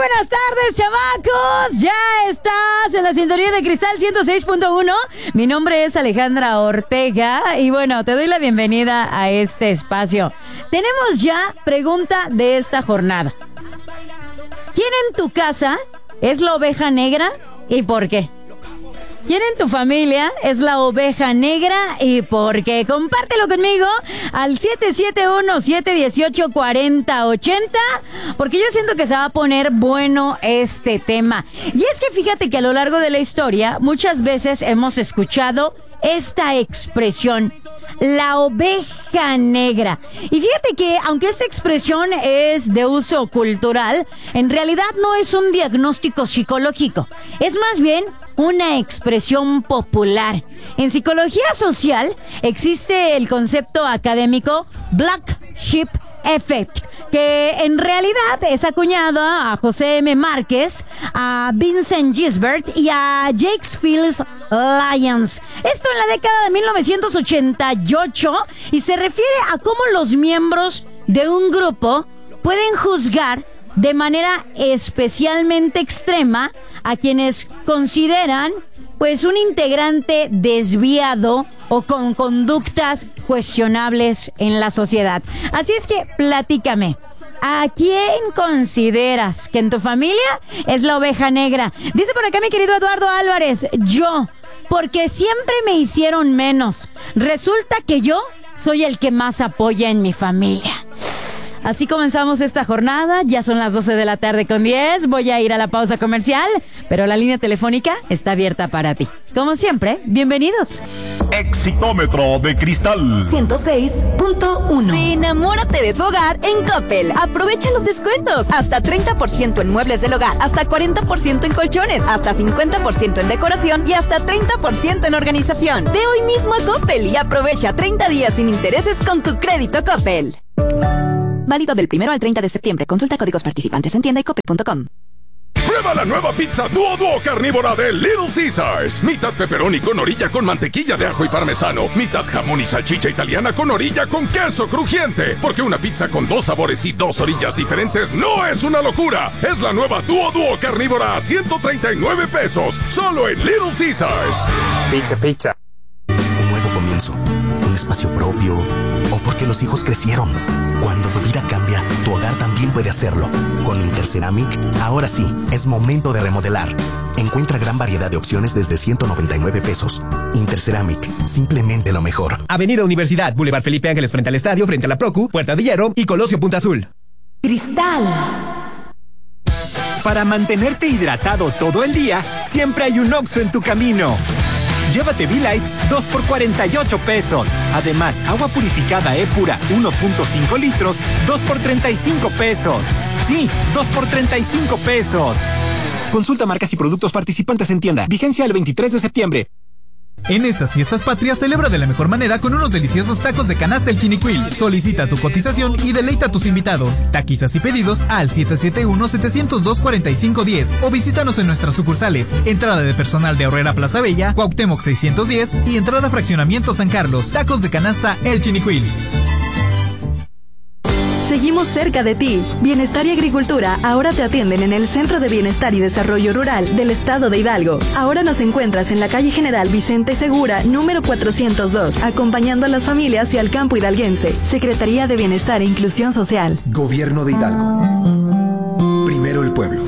buenas tardes, chamacos. Ya estás en la sintonía de Cristal 106.1. Mi nombre es Alejandra Ortega y bueno, te doy la bienvenida a este espacio. Tenemos ya pregunta de esta jornada. ¿Quién en tu casa es la oveja negra y por qué? ¿Quién en tu familia es la oveja negra y por qué? Compártelo conmigo al 771-718-4080 porque yo siento que se va a poner bueno este tema. Y es que fíjate que a lo largo de la historia muchas veces hemos escuchado esta expresión, la oveja negra. Y fíjate que aunque esta expresión es de uso cultural, en realidad no es un diagnóstico psicológico. Es más bien una expresión popular. En psicología social existe el concepto académico Black Sheep Effect, que en realidad es acuñado a José M. Márquez, a Vincent Gisbert y a Shakespeare Lyons. Esto en la década de 1988 y se refiere a cómo los miembros de un grupo pueden juzgar de manera especialmente extrema a quienes consideran pues un integrante desviado o con conductas cuestionables en la sociedad. Así es que platícame, ¿a quién consideras que en tu familia es la oveja negra? Dice por acá mi querido Eduardo Álvarez, yo, porque siempre me hicieron menos. Resulta que yo soy el que más apoya en mi familia. Así comenzamos esta jornada, ya son las 12 de la tarde con 10, voy a ir a la pausa comercial, pero la línea telefónica está abierta para ti. Como siempre, bienvenidos. Exitómetro de Cristal 106.1. Enamórate de tu hogar en Coppel. Aprovecha los descuentos. Hasta 30% en muebles del hogar, hasta 40% en colchones, hasta 50% en decoración y hasta 30% en organización. Ve hoy mismo a Coppel y aprovecha 30 días sin intereses con tu crédito Coppel. Válido del 1 al 30 de septiembre. Consulta códigos participantes en tienda y coppel.com. Prueba la nueva pizza Duo carnívora de Little Caesars. Mitad pepperoni con orilla con mantequilla de ajo y parmesano. Mitad jamón y salchicha italiana con orilla con queso crujiente. Porque una pizza con 2 sabores y 2 orillas diferentes no es una locura. Es la nueva Duo carnívora a 139 pesos. Solo en Little Caesars. Pizza. Un nuevo comienzo. Un espacio propio. O porque los hijos crecieron. Cuando tu vida cambia, tu hogar también puede hacerlo. Con Interceramic, ahora sí, es momento de remodelar. Encuentra gran variedad de opciones desde 199 pesos. Interceramic, simplemente lo mejor. Avenida Universidad, Boulevard Felipe Ángeles frente al estadio, frente a la Procu, Puerta de Hierro y Colosio Punta Azul. Cristal. Para mantenerte hidratado todo el día, siempre hay un Oxxo en tu camino. Llévate V-Light 2 por 48 pesos. Además, agua purificada E-Pura 1.5 litros, 2 por 35 pesos. Sí, 2 por 35 pesos. Consulta marcas y productos participantes en tienda. Vigencia el 23 de septiembre. En estas fiestas patrias celebra de la mejor manera con unos deliciosos tacos de canasta El Chinicuil. Solicita tu cotización y deleita a tus invitados. Taquizas y pedidos al 771-702-4510 o visítanos en nuestras sucursales. Entrada de personal de Aurrera Plaza Bella, Cuauhtémoc 610 y entrada Fraccionamiento San Carlos. Tacos de canasta El Chinicuil. Seguimos cerca de ti. Bienestar y Agricultura ahora te atienden en el Centro de Bienestar y Desarrollo Rural del Estado de Hidalgo. Ahora nos encuentras en la calle General Vicente Segura, número 402, acompañando a las familias y al campo hidalguense. Secretaría de Bienestar e Inclusión Social. Gobierno de Hidalgo. Primero el pueblo.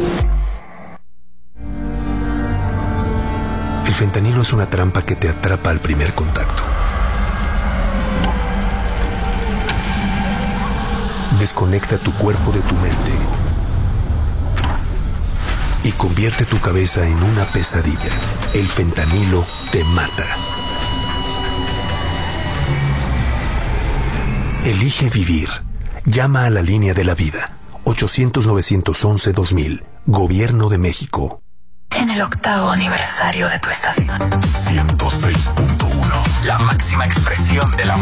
El fentanilo es una trampa que te atrapa al primer contacto. Desconecta tu cuerpo de tu mente y convierte tu cabeza en una pesadilla. El fentanilo te mata. Elige vivir. Llama a la línea de la vida. 800-911-2000. Gobierno de México. En el 8º aniversario de tu estación. 106.1. La máxima expresión de la